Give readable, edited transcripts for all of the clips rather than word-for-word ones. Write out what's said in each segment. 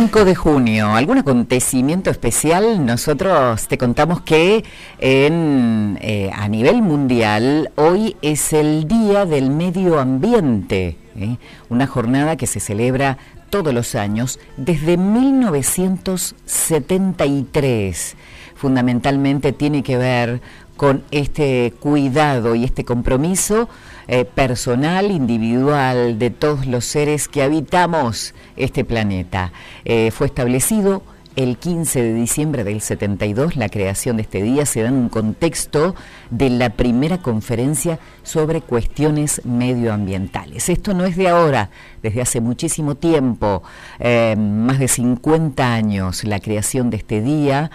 5 de junio, ¿algún acontecimiento especial? Nosotros te contamos que a nivel mundial hoy es el Día del Medio Ambiente, una jornada que se celebra todos los años desde 1973. Fundamentalmente tiene que ver con este cuidado y este compromiso personal, individual de todos los seres que habitamos este planeta. Fue establecido el 15 de diciembre del 72, la creación de este día se da en un contexto de la primera conferencia sobre cuestiones medioambientales. Esto no es de ahora, desde hace muchísimo tiempo, más de 50 años, la creación de este día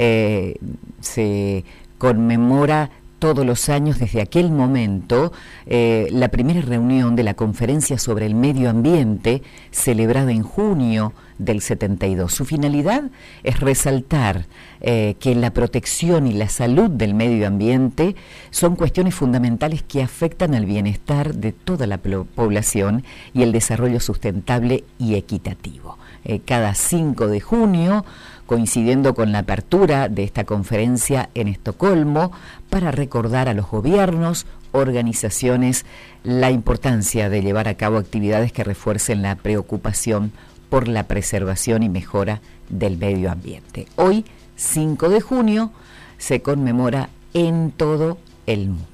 se conmemora todos los años desde aquel momento. La primera reunión de la Conferencia sobre el Medio Ambiente, celebrada en junio del 72. Su finalidad es resaltar que la protección y la salud del medio ambiente son cuestiones fundamentales que afectan al bienestar de toda la población y el desarrollo sustentable y equitativo. Cada 5 de junio, coincidiendo con la apertura de esta conferencia en Estocolmo, para recordar a los gobiernos, organizaciones, la importancia de llevar a cabo actividades que refuercen la preocupación por la preservación y mejora del medio ambiente. Hoy, 5 de junio, se conmemora en todo el mundo.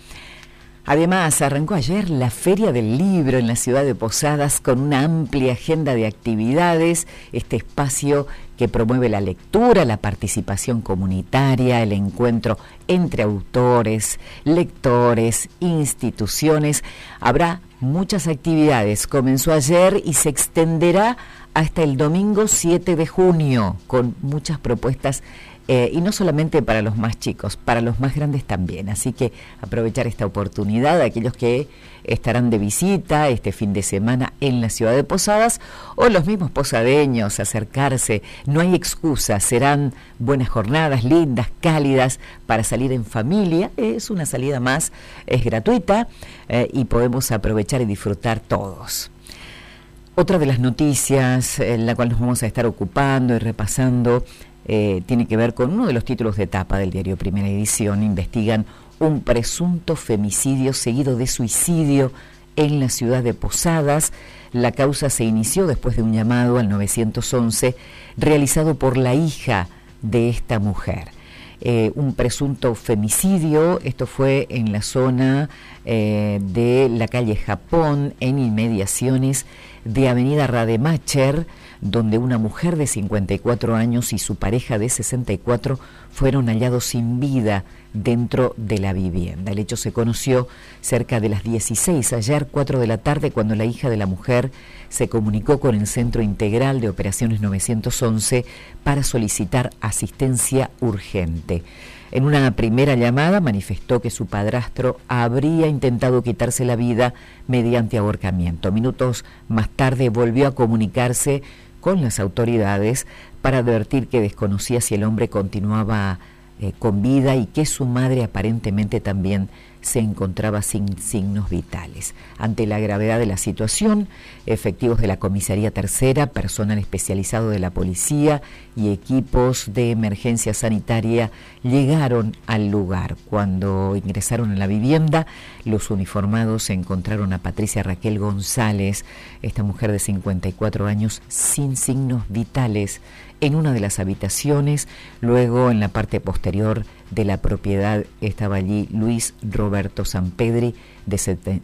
Además, arrancó ayer la Feria del Libro en la ciudad de Posadas con una amplia agenda de actividades, este espacio que promueve la lectura, la participación comunitaria, el encuentro entre autores, lectores, instituciones. Habrá muchas actividades. Comenzó ayer y se extenderá hasta el domingo 7 de junio con muchas propuestas y no solamente para los más chicos, para los más grandes también. Así que aprovechar esta oportunidad, aquellos que estarán de visita este fin de semana en la ciudad de Posadas o los mismos posadeños, acercarse. No hay excusa, serán buenas jornadas, lindas, cálidas, para salir en familia. Es una salida más, es gratuita y podemos aprovechar y disfrutar todos. Otra de las noticias en la cual nos vamos a estar ocupando y repasando tiene que ver con uno de los títulos de tapa del diario Primera Edición. Investigan un presunto femicidio seguido de suicidio en la ciudad de Posadas. La causa se inició después de un llamado al 911 realizado por la hija de esta mujer. Un presunto femicidio, esto fue en la zona de la calle Japón, en inmediaciones de Avenida Rademacher, donde una mujer de 54 años y su pareja de 64 fueron hallados sin vida dentro de la vivienda. El hecho se conoció cerca de las 16, ayer 4 de la tarde, cuando la hija de la mujer se comunicó con el Centro Integral de Operaciones 911 para solicitar asistencia urgente. En una primera llamada manifestó que su padrastro habría intentado quitarse la vida mediante ahorcamiento. Minutos más tarde volvió a comunicarse con las autoridades para advertir que desconocía si el hombre continuaba con vida y que su madre aparentemente también se encontraba sin signos vitales. Ante la gravedad de la situación, efectivos de la Comisaría Tercera, personal especializado de la policía y equipos de emergencia sanitaria llegaron al lugar. Cuando ingresaron a la vivienda, los uniformados encontraron a Patricia Raquel González, esta mujer de 54 años, sin signos vitales, en una de las habitaciones. Luego, en la parte posterior de la propiedad, estaba allí Luis Roberto Sampedri, de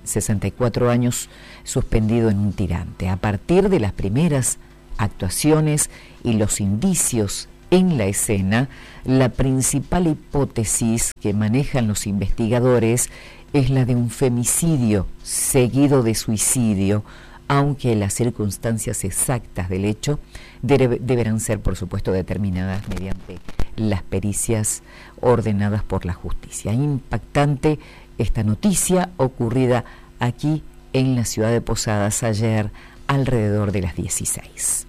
64 años, suspendido en un tirante. A partir de las primeras actuaciones y los indicios en la escena, la principal hipótesis que manejan los investigadores es la de un femicidio seguido de suicidio, aunque las circunstancias exactas del hecho deberán ser, por supuesto, determinadas mediante las pericias ordenadas por la justicia. Impactante esta noticia ocurrida aquí en la ciudad de Posadas ayer alrededor de las 16.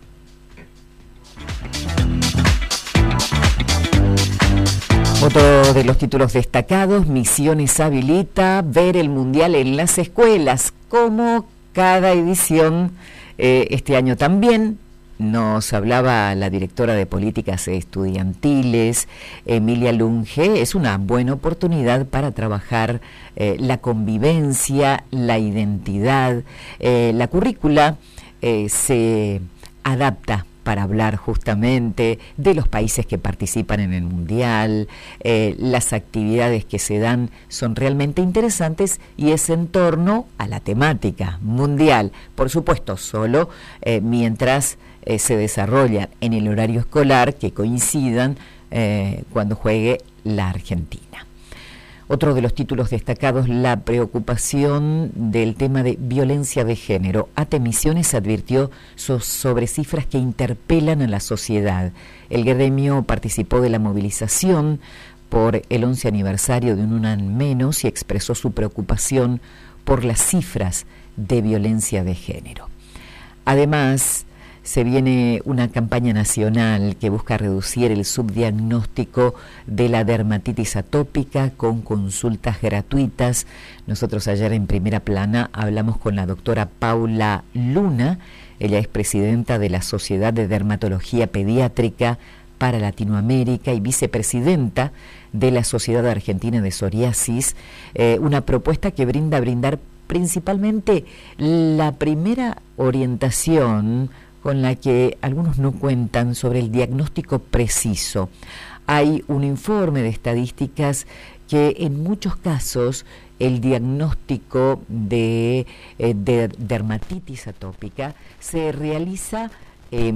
Otro de los títulos destacados: Misiones habilita ver el Mundial en las escuelas, como cada edición este año también. nos hablaba la directora de Políticas Estudiantiles, Emilia Lunge. Es una buena oportunidad para trabajar la convivencia, la identidad. La currícula se adapta para hablar justamente de los países que participan en el Mundial. Las actividades que se dan son realmente interesantes y es en torno a la temática mundial. Por supuesto, solo mientras se desarrolla en el horario escolar, que coincidan cuando juegue la Argentina. Otro de los títulos destacados, la preocupación del tema de violencia de género. ATE Misiones advirtió sobre cifras que interpelan a la sociedad. El gremio participó de la movilización por el 11 aniversario de Un Año Menos y expresó su preocupación por las cifras de violencia de género. Además, se viene una campaña nacional que busca reducir el subdiagnóstico de la dermatitis atópica con consultas gratuitas. Nosotros ayer en Primera Plana hablamos con la doctora Paula Luna. Ella es presidenta de la Sociedad de Dermatología Pediátrica para Latinoamérica y vicepresidenta de la Sociedad Argentina de Psoriasis. Una propuesta que brindar principalmente la primera orientación con la que algunos no cuentan sobre el diagnóstico preciso. Hay un informe de estadísticas que en muchos casos el diagnóstico de dermatitis atópica se realiza de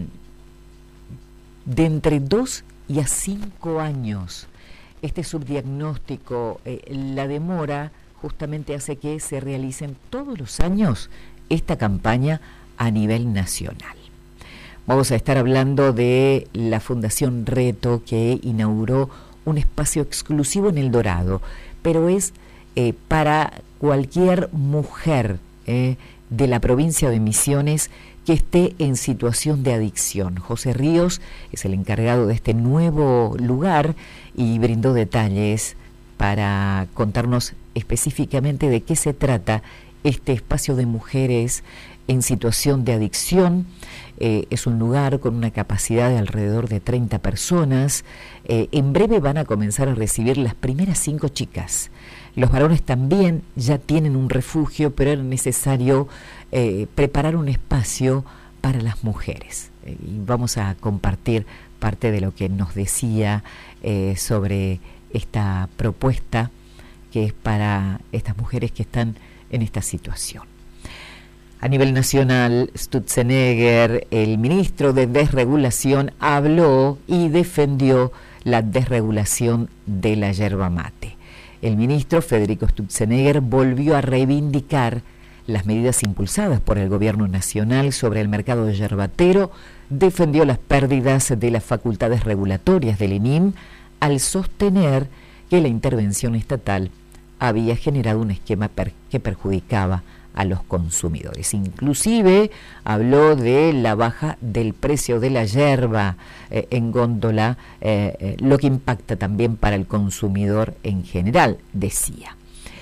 entre 2 y a 5 años. Este subdiagnóstico, la demora justamente hace que se realicen todos los años esta campaña a nivel nacional. Vamos a estar hablando de la Fundación Reto, que inauguró un espacio exclusivo en El Dorado, pero es para cualquier mujer de la provincia de Misiones que esté en situación de adicción. José Ríos es el encargado de este nuevo lugar y brindó detalles para contarnos específicamente de qué se trata este espacio de mujeres en situación de adicción. Es un lugar con una capacidad de alrededor de 30 personas. En breve van a comenzar a recibir las primeras 5 chicas. Los varones también ya tienen un refugio, pero era necesario preparar un espacio para las mujeres. Y vamos a compartir parte de lo que nos decía sobre esta propuesta que es para estas mujeres que están en esta situación. A nivel nacional, Stutzenegger, el ministro de Desregulación, habló y defendió la desregulación de la yerba mate. El ministro Federico Stutzenegger volvió a reivindicar las medidas impulsadas por el gobierno nacional sobre el mercado yerbatero, defendió las pérdidas de las facultades regulatorias del INIM al sostener que la intervención estatal había generado un esquema que perjudicaba a los consumidores. Inclusive habló de la baja del precio de la yerba en góndola, lo que impacta también para el consumidor en general, decía.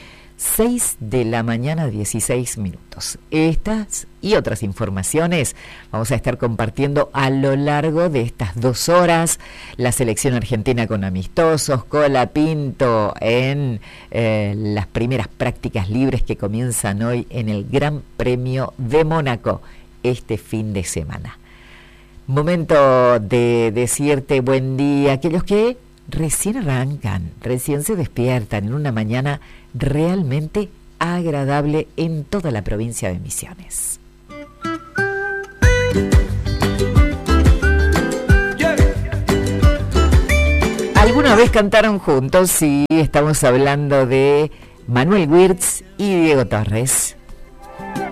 6 de la mañana, 16 minutos. Estas y otras informaciones vamos a estar compartiendo a lo largo de estas 2 horas. La selección argentina con amistosos, Colapinto en las primeras prácticas libres que comienzan hoy en el Gran Premio de Mónaco este fin de semana. Momento de decirte buen día a aquellos que recién arrancan, recién se despiertan en una mañana realmente agradable en toda la provincia de Misiones. ¿Alguna vez cantaron juntos? Sí, estamos hablando de Manuel Wirtz y Diego Torres.